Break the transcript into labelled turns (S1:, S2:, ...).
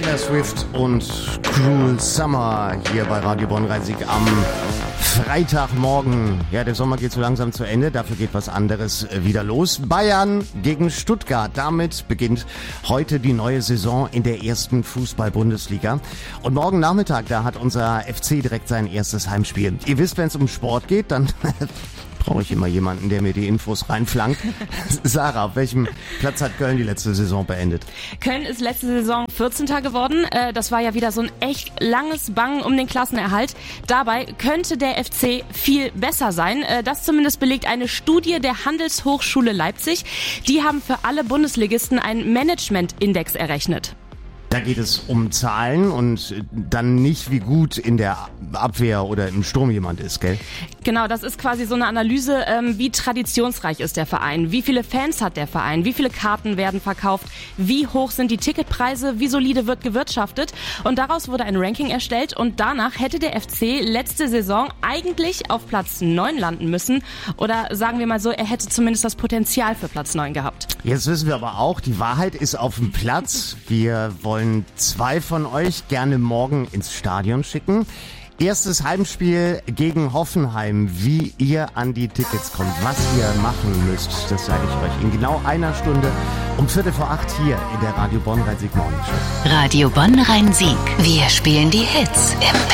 S1: Taylor Swift und Cruel Summer hier bei Radio Bonn-Rhein-Sieg am Freitagmorgen. Ja, der Sommer geht so langsam zu Ende, dafür geht was anderes wieder los. Bayern gegen Stuttgart. Damit beginnt heute die neue Saison in der ersten Fußball-Bundesliga. Und morgen Nachmittag, da hat unser FC direkt sein erstes Heimspiel. Ihr wisst, wenn es um Sport geht, dann brauche ich immer jemanden, der mir die Infos reinflankt. Sarah, auf welchem Platz hat Köln die letzte Saison beendet?
S2: Köln ist letzte Saison 14. geworden. Das war ja wieder so ein echt langes Bangen um den Klassenerhalt. Dabei könnte der FC viel besser sein. Das zumindest belegt eine Studie der Handelshochschule Leipzig. Die haben für alle Bundesligisten einen Management-Index errechnet.
S1: Da geht es um Zahlen und dann nicht, wie gut in der Abwehr oder im Sturm jemand ist, gell?
S2: Genau, das ist quasi so eine Analyse, wie traditionsreich ist der Verein, wie viele Fans hat der Verein, wie viele Karten werden verkauft, wie hoch sind die Ticketpreise, wie solide wird gewirtschaftet. Und daraus wurde ein Ranking erstellt und danach hätte der FC letzte Saison eigentlich auf Platz 9 landen müssen. Oder sagen wir mal so, er hätte zumindest das Potenzial für Platz 9 gehabt.
S1: Jetzt wissen wir aber auch, die Wahrheit ist auf dem Platz. Wir wollen 2 von euch gerne morgen ins Stadion schicken. Erstes Heimspiel gegen Hoffenheim. Wie ihr an die Tickets kommt, was ihr machen müsst, das sage ich euch in genau einer Stunde um 7:45 hier in der Radio Bonn-Rhein-Sieg Morning Show.
S3: Radio Bonn-Rhein-Sieg. Wir spielen die Hits im